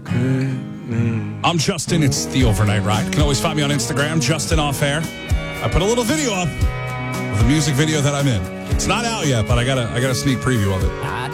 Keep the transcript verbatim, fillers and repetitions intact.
I'm Justin. It's the Overnight Ride. You can always find me on Instagram, Justin Off Air. I put a little video up of the music video that I'm in. It's not out yet, but I got a I got a sneak preview of it.